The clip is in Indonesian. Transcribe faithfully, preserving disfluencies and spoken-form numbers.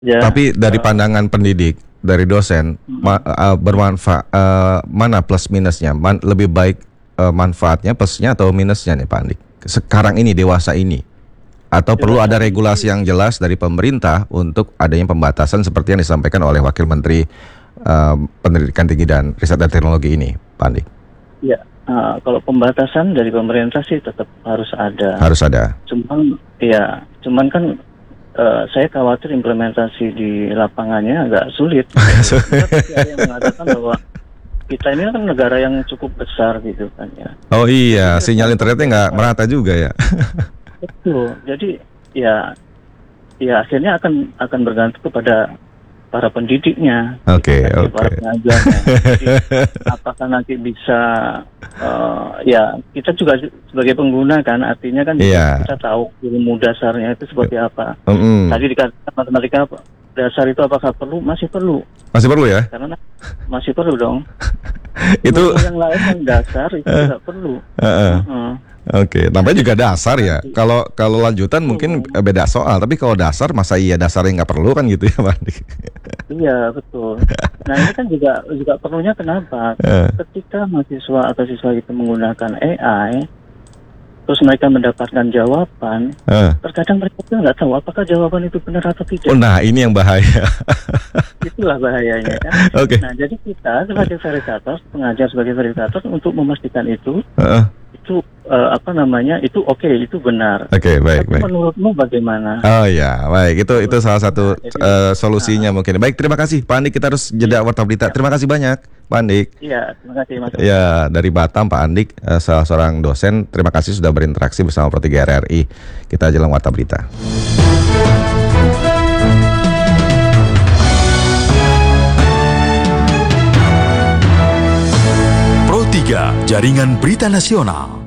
Ya, Tapi dari uh, pandangan pendidik, dari dosen, ma- uh, bermanfaat uh, mana plus minusnya? Man- lebih baik uh, manfaatnya plusnya atau minusnya nih Pak Andik? Sekarang ini dewasa ini, atau perlu dewasa ada ini, regulasi yang jelas dari pemerintah untuk adanya pembatasan seperti yang disampaikan oleh Wakil Menteri uh, Pendidikan Tinggi dan Riset dan Teknologi ini, Pak Andik? ya, uh, kalau pembatasan dari pemerintah sih tetap harus ada. Harus ada. Cuman, ya, cuman kan uh, saya khawatir implementasi di lapangannya agak sulit. Kita pasti ada yang mengatakan bahwa kita ini kan negara yang cukup besar gitu kan ya. Oh iya, Jadi sinyal internetnya nggak uh, merata juga ya. betul. Jadi ya, ya akhirnya akan akan bergantung kepada para pendidiknya, Oke, gitu kan, ya, oke. para pengajarnya. Jadi, apakah nanti bisa, uh, ya kita juga sebagai pengguna kan, artinya kan juga Iya. kita tahu ilmu dasarnya itu seperti apa. Mm-mm. Tadi dikatakan matematika apa? Dasar itu apakah perlu? Masih perlu, Masih perlu ya? karena masih perlu dong. Itu Ilmu yang lain yang dasar itu tidak perlu. Heeh. Heeh. Oke, namanya juga dasar ya. Nanti. Kalau kalau lanjutan mungkin Betul. beda soal, tapi kalau dasar masa iya dasarnya nggak perlu kan gitu ya, Pak Andik? Iya, betul. Nah, ini kan juga juga perlunya kenapa? Eh. Ketika mahasiswa atau siswa itu menggunakan A I, terus mereka mendapatkan jawaban, Eh. terkadang mereka juga nggak tahu apakah jawaban itu benar atau Oh, tidak. nah ini yang bahaya. Itulah bahayanya kan. Oke. Nah, jadi kita sebagai verifikator, pengajar sebagai verifikator untuk memastikan itu, Heeh. itu eh, apa namanya, itu oke, itu benar. Oke, baik, Tapi baik. menurutmu bagaimana? Oh ya, baik. Itu itu salah satu Nah, jadi, eh, solusinya mungkin. Baik, terima kasih Pak Andik. Kita harus jeda warta berita. Terima kasih banyak, Pak Andik. Iya, terima kasih Mas. Ya, dari Batam Pak Andik, eh, salah seorang dosen. Terima kasih sudah berinteraksi bersama Pro tiga R R I. Kita jelang warta berita. Pro tiga, Jaringan Berita Nasional.